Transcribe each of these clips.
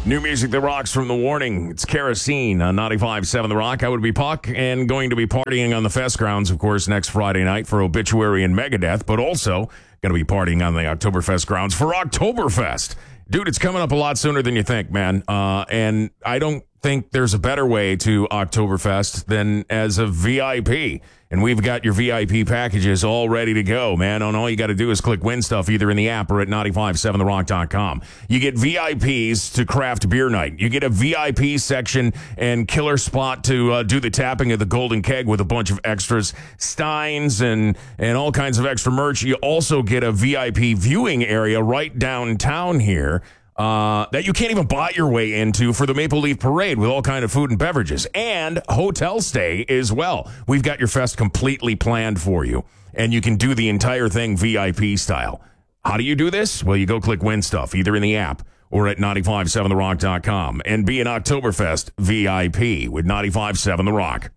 New music that rocks from The Warning. It's Kerosene on 95.7 The Rock. I would be Puck and going to be partying on the Fest grounds, of course, next Friday night for Obituary and Megadeth, but also going to be partying on the Oktoberfest grounds for Oktoberfest. Dude, it's coming up a lot sooner than you think, man. And I don't think there's a better way to Oktoberfest than as a VIP. And we've got your VIP packages all ready to go, man. And all you got to do is click Win Stuff either in the app or at 957therock.com. You get VIPs to craft beer night. You get a VIP section and killer spot to do the tapping of the Golden Keg with a bunch of extras, steins, and all kinds of extra merch. You also get a VIP viewing area right downtown here. That you can't even buy your way into for the Maple Leaf Parade with all kind of food and beverages and hotel stay as well. We've got your fest completely planned for you, and you can do the entire thing VIP style. How do you do this? Well, you go click Win Stuff either in the app or at 957therock.com and be an Oktoberfest VIP with 95.7 The Rock.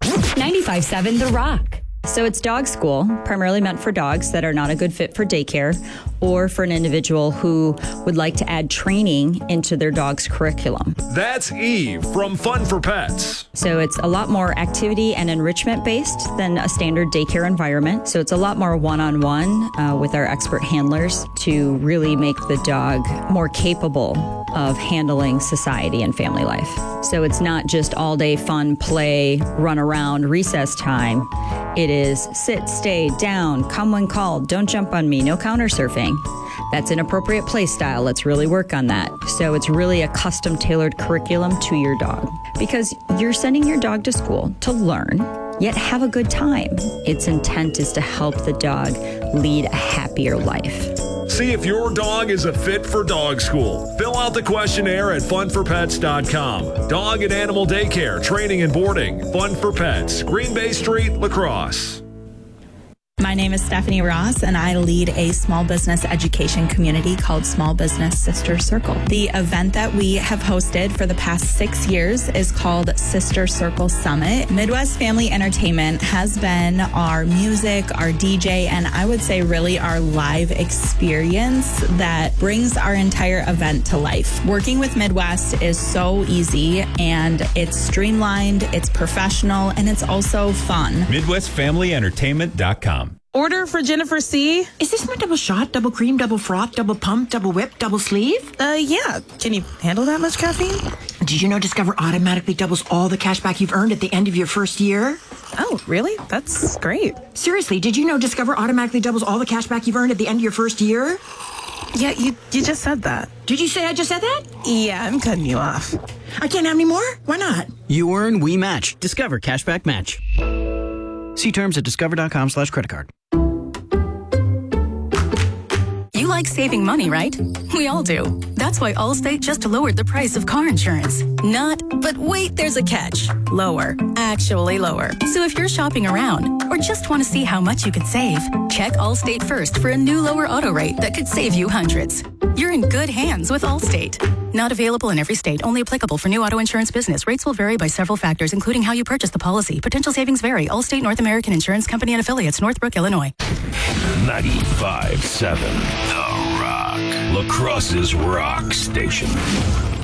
95.7 The Rock. So it's dog school, primarily meant for dogs that are not a good fit for daycare or for an individual who would like to add training into their dog's curriculum. That's Eve from Fun for Pets. So it's a lot more activity and enrichment based than a standard daycare environment. So it's a lot more one-on-one with our expert handlers to really make the dog more capable of handling society and family life. So it's not just all day fun, play, run around, recess time. It is sit, stay, down, come when called, don't jump on me, no counter surfing. That's inappropriate play style. Let's really work on that. So it's really a custom tailored curriculum to your dog because you're sending your dog to school to learn, yet have a good time. Its intent is to help the dog lead a happier life. See if your dog is a fit for dog school. Fill out the questionnaire at funforpets.com. Dog and animal daycare, training and boarding. Fun for Pets, Green Bay Street, La Crosse. My name is Stephanie Ross, and I lead a small business education community called Small Business Sister Circle. The event that we have hosted for the past 6 years is called Sister Circle Summit. Midwest Family Entertainment has been our music, our DJ, and I would say really our live experience that brings our entire event to life. Working with Midwest is so easy, and it's streamlined, it's professional, and it's also fun. MidwestFamilyEntertainment.com. Order for Jennifer C. Is this my double shot, double cream, double froth, double pump, double whip, double sleeve? Yeah. Can you handle that much caffeine? Did you know Discover automatically doubles all the cash back you've earned at the end of your first year? Oh, really? That's great. Seriously, did you know Discover automatically doubles all the cash back you've earned at the end of your first year? Yeah, you just said that. Did you say I just said that? Yeah, I'm cutting you off. I can't have any more? Why not? You earn, we match. Discover Cashback Match. See terms at discover.com/creditcard. You like saving money, right? We all do. That's why Allstate just lowered the price of car insurance. Not, but wait, there's a catch. Lower. Actually lower. So if you're shopping around or just want to see how much you could save, check Allstate first for a new lower auto rate that could save you hundreds. You're in good hands with Allstate. Not available in every state. Only applicable for new auto insurance business. Rates will vary by several factors, including how you purchase the policy. Potential savings vary. Allstate North American Insurance Company and affiliates. Northbrook, Illinois. 95.7 The Rock. La Crosse's rock station.